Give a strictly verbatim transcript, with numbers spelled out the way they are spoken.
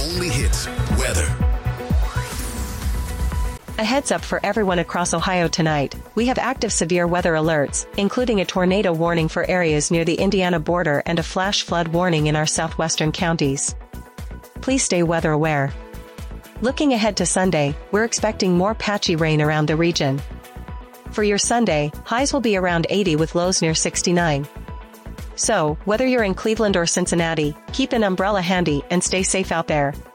only hits, weather. A heads up for everyone across Ohio tonight. We have active severe weather alerts, including a tornado warning for areas near the Indiana border and a flash flood warning in our southwestern counties. Please stay weather aware. Looking ahead to Sunday, we're expecting more patchy rain around the region. For your Sunday, highs will be around eighty with lows near sixty-nine. So, whether you're in Cleveland or Cincinnati, keep an umbrella handy and stay safe out there.